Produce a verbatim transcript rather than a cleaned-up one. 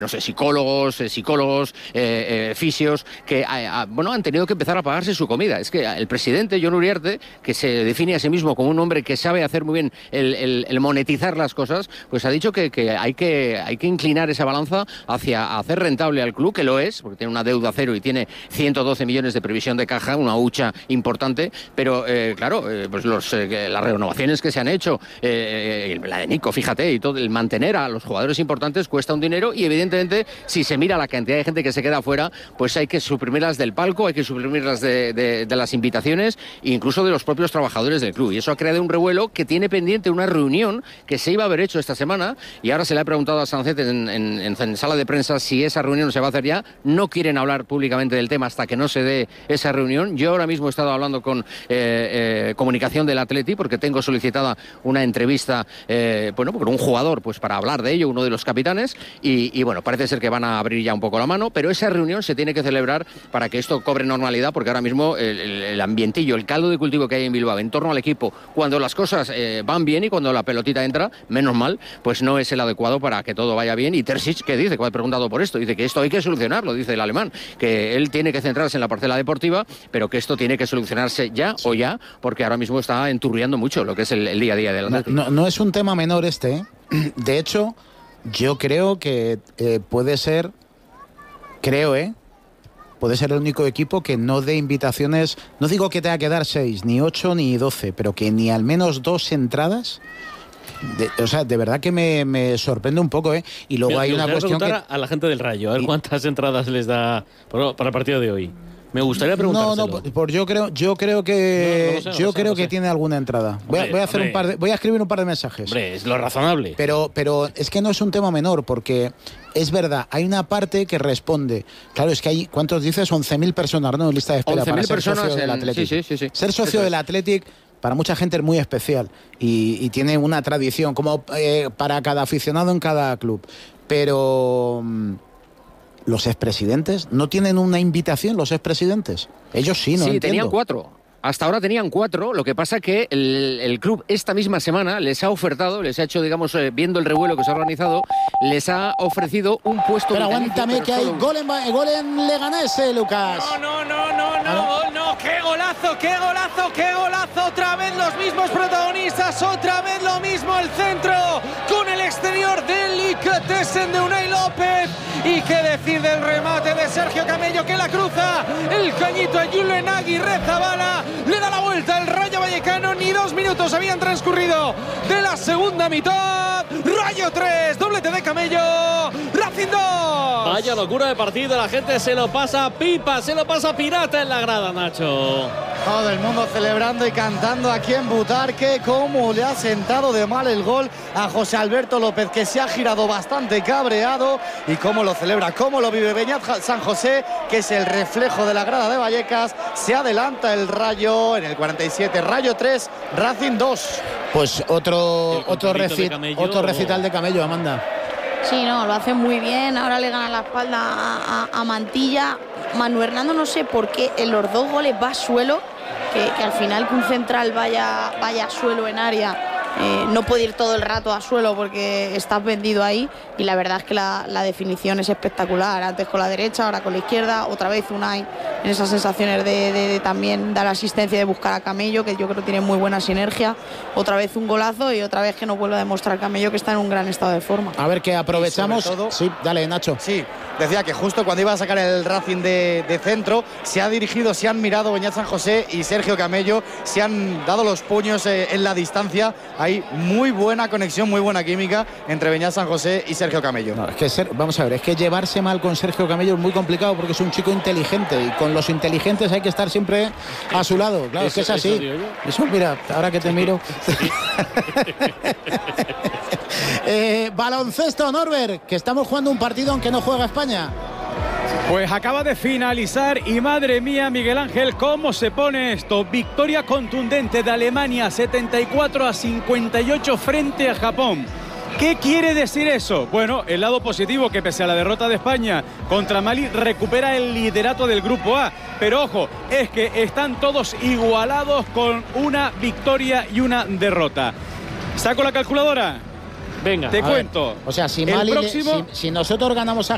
no sé, psicólogos, eh, psicólogos, eh, eh, fisios, que a, a, bueno, han tenido que empezar a pagarse su comida. Es que el presidente, Jon Uriarte, que se define a sí mismo como un hombre que sabe hacer muy bien el, el, el monetizar las cosas, pues ha dicho que, que, hay que hay que inclinar esa balanza hacia hacer rentable al club, que lo es, porque tiene una deuda cero y tiene ciento doce millones de previsión de caja, una hucha importante, pero eh, claro, eh, pues los, eh, las renovaciones que se han hecho, eh, la de Nico, fíjate, y todo, el mantener a los jugadores importantes cuesta un dinero y evidentemente Evidentemente, si se mira la cantidad de gente que se queda afuera, pues hay que suprimirlas del palco, hay que suprimirlas de, de, de las invitaciones e incluso de los propios trabajadores del club. Y eso ha creado un revuelo que tiene pendiente una reunión que se iba a haber hecho esta semana y ahora se le ha preguntado a Sánchez en, en, en, en sala de prensa si esa reunión se va a hacer ya. No quieren hablar públicamente del tema hasta que no se dé esa reunión. Yo ahora mismo he estado hablando con eh, eh, comunicación del Atleti porque tengo solicitada una entrevista eh, bueno, por un jugador pues para hablar de ello, uno de los capitanes y, y bueno, parece ser que van a abrir ya un poco la mano, pero esa reunión se tiene que celebrar para que esto cobre normalidad, porque ahora mismo el, el, el ambientillo, el caldo de cultivo que hay en Bilbao en torno al equipo, cuando las cosas eh, van bien y cuando la pelotita entra, menos mal, pues no es el adecuado para que todo vaya bien. Y Terzic, ¿qué dice? Que ha preguntado por esto, dice que esto hay que solucionarlo, dice el alemán, que él tiene que centrarse en la parcela deportiva, pero que esto tiene que solucionarse ya o ya, porque ahora mismo está enturbiando mucho lo que es el, el día a día del Atlético. No, no, no es un tema menor este, ¿eh? De hecho, yo creo que eh, puede ser, creo, ¿eh? Puede ser el único equipo que no dé invitaciones, no digo que tenga que dar seis, ni ocho, ni doce, pero que ni al menos dos entradas. De, o sea, de verdad que me, me sorprende un poco, ¿eh? Y luego Mira, hay una cuestión que... a la gente del Rayo, a ver y... cuántas entradas les da para, para el partido de hoy. Me gustaría preguntárselo. No, no, por yo creo, yo creo que no, no sé, yo no creo sé. que tiene alguna entrada. Voy a, voy a hacer hombre. un par de, voy a escribir un par de mensajes. Hombre, es lo razonable. Pero, pero es que no es un tema menor, porque es verdad, hay una parte que responde. Claro, es que hay, ¿cuántos dices? once mil personas, ¿no? En lista de espera para ser socio en... del Athletic. Sí, sí, sí, sí. Ser socio Eso del Athletic para mucha gente es muy especial y, y tiene una tradición, como eh, para cada aficionado en cada club. Pero los expresidentes no tienen una invitación, los expresidentes. Ellos sí, no Sí, entiendo. tenían cuatro. Hasta ahora tenían cuatro, lo que pasa que el, el club esta misma semana les ha ofertado, les ha hecho, digamos, eh, viendo el revuelo que se ha organizado, les ha ofrecido un puesto... Pero aguántame pero que hay gol en, gol en Leganés, eh, Lucas. No, no, no, no, no, no, qué golazo, qué golazo, qué golazo, otra vez los mismos protagonistas, otra vez lo mismo, el centro con el exterior del Delicatessen de Unai López. Y qué decir del remate de Sergio Camello que la cruza, el cañito a Julen Aguirre Zabala. Le da la vuelta el Rayo Vallecano, ni dos minutos habían transcurrido de la segunda mitad. Rayo tres, doblete de Camello, Racing dos. Vaya locura de partido, la gente se lo pasa pipa, se lo pasa pirata en la grada, Nacho. Todo el mundo celebrando y cantando aquí en Butarque, cómo le ha sentado de mal el gol a José Alberto López, que se ha girado bastante cabreado, y cómo lo celebra, cómo lo vive Beñat San José, que es el reflejo de la grada de Vallecas. Se adelanta el Rayo en el cuarenta y siete, Rayo tres, Racing dos. Pues otro otro, reci Camello, otro recital de Camello, Amanda. Sí, no, lo hace muy bien, ahora le gana la espalda a, a, a Mantilla. Manu Hernando no sé por qué en los dos goles va a suelo, que, que al final que un central vaya, vaya a suelo en área. Eh, no puede ir todo el rato a suelo porque estás vendido ahí, y la verdad es que la, la definición es espectacular, antes con la derecha, ahora con la izquierda, otra vez Unai en esas sensaciones de, de, de también dar asistencia, de buscar a Camello, que yo creo que tiene muy buena sinergia, otra vez un golazo y otra vez que nos vuelve a demostrar Camello que está en un gran estado de forma. A ver, que aprovechamos, todo, sí, dale Nacho. Sí, decía que justo cuando iba a sacar el Racing de, de centro, se ha dirigido, se han mirado Beñat San José y Sergio Camello, se han dado los puños eh, en la distancia. Hay muy buena conexión, muy buena química entre Beñat San José y Sergio Camello. No, es que ser, vamos a ver, es que llevarse mal con Sergio Camello es muy complicado porque es un chico inteligente y con los inteligentes hay que estar siempre a su lado. Claro, eso, es que es así. Eso, eso, mira, ahora que te miro. eh, baloncesto, Norbert, que estamos jugando un partido aunque no juega España. Pues acaba de finalizar y madre mía, Miguel Ángel, cómo se pone esto. Victoria contundente de Alemania, setenta y cuatro a cincuenta y ocho frente a Japón. ¿Qué quiere decir eso? Bueno, el lado positivo, que pese a la derrota de España contra Mali, recupera el liderato del Grupo A. Pero ojo, es que están todos igualados con una victoria y una derrota. ¿Saco la calculadora? Venga, te cuento. Ver, o sea, si, Mali próximo... le, si, si nosotros ganamos a